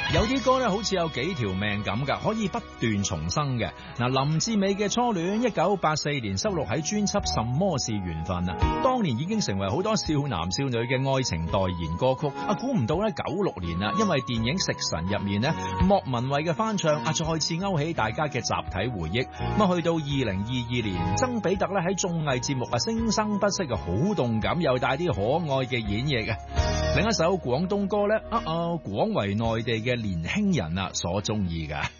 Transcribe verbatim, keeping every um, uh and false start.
有啲歌咧好似有幾條命咁噶，可以不斷重生嘅。嗱，林志美嘅初戀一九八四年收錄喺專輯《什麼是緣分》啊，當年已經成為好多少男少女嘅愛情代言歌曲。啊，估唔到咧九六年啊，因為電影《食神》入面咧莫文蔚嘅翻唱啊，再次勾起大家嘅集體回憶。咁啊，去到二零二二年，曾比特咧喺綜藝節目啊聲生不息嘅好動感又帶啲可愛嘅演繹啊。另一首廣東歌咧，啊啊廣為內地嘅年輕人啊所中意噶。